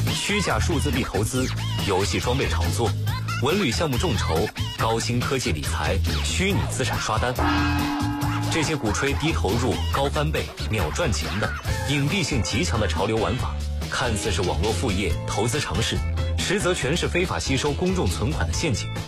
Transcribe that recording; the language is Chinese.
虚假数字币投资、游戏装备炒作、文旅项目众筹、高新科技理财、虚拟资产刷单，这些鼓吹低投入、高翻倍、秒赚钱的隐蔽性极强的潮流玩法，看似是网络副业、投资常识，实则全是非法吸收公众存款的陷阱。